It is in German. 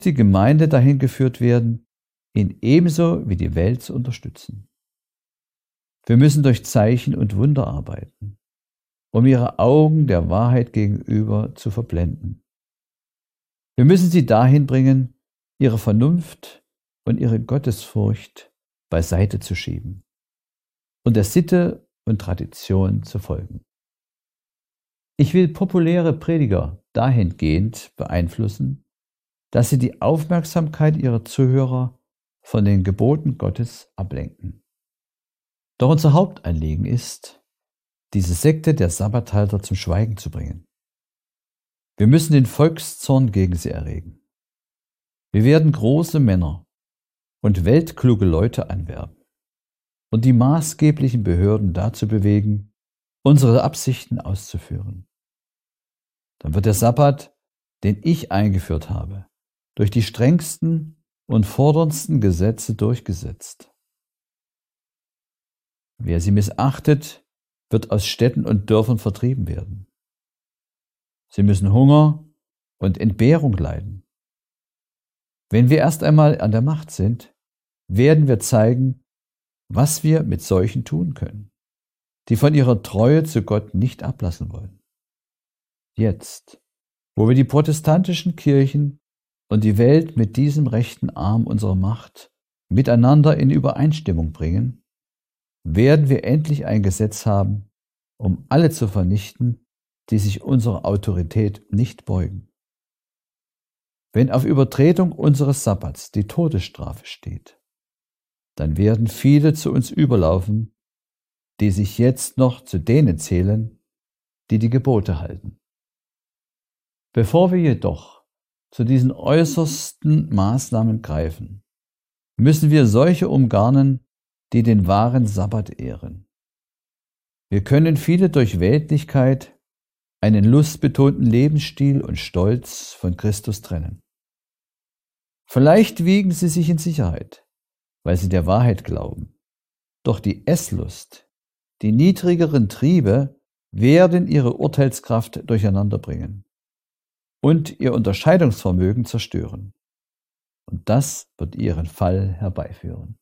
die Gemeinde dahin geführt werden, ihn ebenso wie die Welt zu unterstützen. Wir müssen durch Zeichen und Wunder arbeiten, um ihre Augen der Wahrheit gegenüber zu verblenden. Wir müssen sie dahin bringen, ihre Vernunft und ihre Gottesfurcht beiseite zu schieben und der Sitte und Tradition zu folgen. Ich will populäre Prediger dahingehend beeinflussen, dass sie die Aufmerksamkeit ihrer Zuhörer von den Geboten Gottes ablenken. Doch unser Hauptanliegen ist, diese Sekte der Sabbathalter zum Schweigen zu bringen. Wir müssen den Volkszorn gegen sie erregen. Wir werden große Männer und weltkluge Leute anwerben und die maßgeblichen Behörden dazu bewegen, unsere Absichten auszuführen. Dann wird der Sabbat, den ich eingeführt habe, durch die strengsten und forderndsten Gesetze durchgesetzt. Wer sie missachtet, wird aus Städten und Dörfern vertrieben werden. Sie müssen Hunger und Entbehrung leiden. Wenn wir erst einmal an der Macht sind, werden wir zeigen, was wir mit solchen tun können, die von ihrer Treue zu Gott nicht ablassen wollen. Jetzt, wo wir die protestantischen Kirchen und die Welt mit diesem rechten Arm unserer Macht miteinander in Übereinstimmung bringen, werden wir endlich ein Gesetz haben, um alle zu vernichten, die sich unserer Autorität nicht beugen. Wenn auf Übertretung unseres Sabbats die Todesstrafe steht, dann werden viele zu uns überlaufen, die sich jetzt noch zu denen zählen, die die Gebote halten. Bevor wir jedoch zu diesen äußersten Maßnahmen greifen, müssen wir solche umgarnen, die den wahren Sabbat ehren. Wir können viele durch Weltlichkeit, einen lustbetonten Lebensstil und Stolz von Christus trennen. Vielleicht wiegen sie sich in Sicherheit, weil sie der Wahrheit glauben. Doch die Esslust, die niedrigeren Triebe werden ihre Urteilskraft durcheinanderbringen und ihr Unterscheidungsvermögen zerstören. Und das wird ihren Fall herbeiführen.